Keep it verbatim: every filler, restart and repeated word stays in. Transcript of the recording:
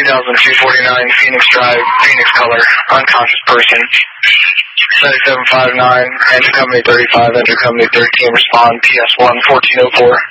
two thousand two forty-nine Phoenix Drive, Phoenix color, unconscious person. seventy-seven five nine, engine company thirty-five, engine company thirteen, respond, P S one fourteen oh four.